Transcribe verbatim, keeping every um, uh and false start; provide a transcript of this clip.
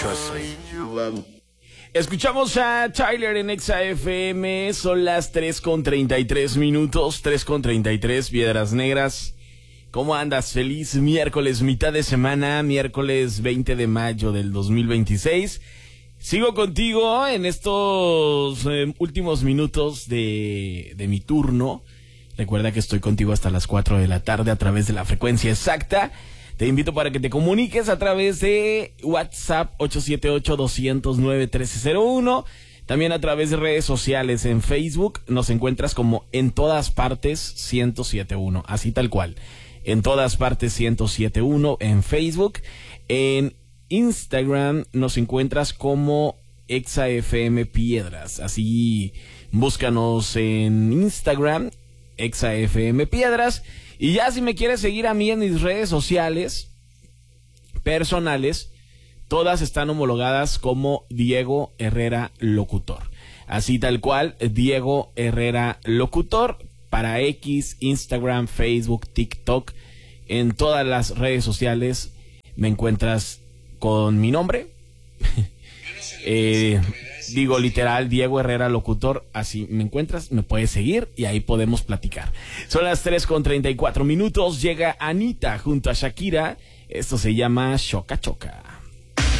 Trust me. Escuchamos a Tyler en Exa F M. Son las tres con treinta y tres minutos. tres con treinta y tres, Piedras Negras. ¿Cómo andas? Feliz miércoles, mitad de semana. Miércoles veinte de mayo del dos mil veintiséis. Sigo contigo en estos eh, últimos minutos de, de mi turno. Recuerda que estoy contigo hasta las cuatro de la tarde a través de la frecuencia exacta. Te invito para que te comuniques a través de WhatsApp ocho siete ocho, dos cero cero, nueve uno tres cero uno. También a través de redes sociales en Facebook. Nos encuentras como En Todas Partes ciento siete punto uno. Así tal cual. En Todas Partes ciento siete punto uno en Facebook. En Instagram nos encuentras como Exa F M Piedras. Así búscanos en Instagram, Exa F M Piedras. Y ya si me quieres seguir a mí en mis redes sociales personales, todas están homologadas como Diego Herrera Locutor. Así tal cual, Diego Herrera Locutor para X, Instagram, Facebook, TikTok. En todas las redes sociales me encuentras con mi nombre. eh... Digo literal, Diego Herrera Locutor. Así me encuentras, me puedes seguir y ahí podemos platicar. Son las tres con treinta y cuatro minutos. Llega Anita junto a Shakira. Esto se llama Choca Choca.